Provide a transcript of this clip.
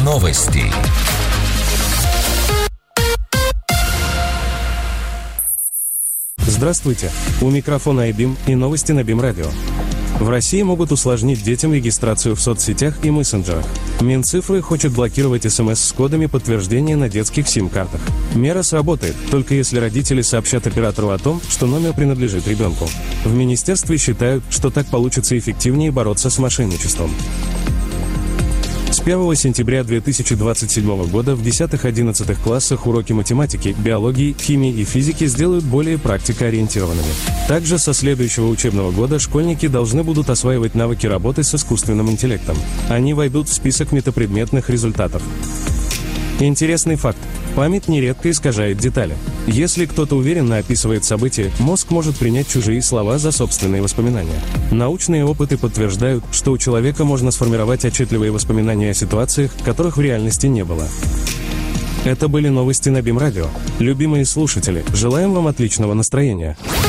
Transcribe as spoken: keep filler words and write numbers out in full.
Новости. Здравствуйте, у микрофона iBeam и новости на Бим Радио. В России могут усложнить детям регистрацию в соцсетях и мессенджерах. Минцифры хочет блокировать СМС с кодами подтверждения на детских сим-картах. Мера сработает, только если родители сообщат оператору о том, что номер принадлежит ребенку. В министерстве считают, что так получится эффективнее бороться с мошенничеством. С первого сентября две тысячи двадцать седьмого года в десятых-одиннадцатых классах уроки математики, биологии, химии и физики сделают более практикоориентированными. Также со следующего учебного года школьники должны будут осваивать навыки работы с искусственным интеллектом. Они войдут в список метапредметных результатов. Интересный факт. Память нередко искажает детали. Если кто-то уверенно описывает события, мозг может принять чужие слова за собственные воспоминания. Научные опыты подтверждают, что у человека можно сформировать отчетливые воспоминания о ситуациях, которых в реальности не было. Это были новости на Бим Радио. Любимые слушатели, желаем вам отличного настроения.